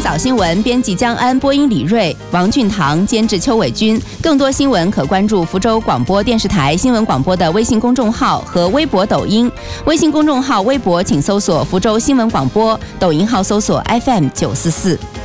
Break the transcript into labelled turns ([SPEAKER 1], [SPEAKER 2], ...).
[SPEAKER 1] 早新闻编辑江安，播音李瑞，王俊堂监制邱伟君。更多新闻可关注福州广播电视台新闻广播的微信公众号和微博、抖音。微信公众号、微博请搜索福州新闻广播，抖音号搜索 FM944。